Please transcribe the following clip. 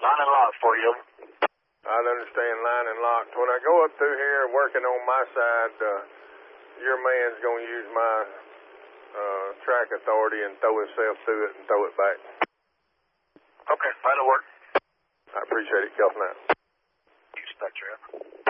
Line and lock for you. I'd understand line and locked. When I go up through here working on my side, your man's going to use my track authority and throw himself through it and throw it back. Okay, that'll work. I appreciate it, Kelton. You spec, Trip.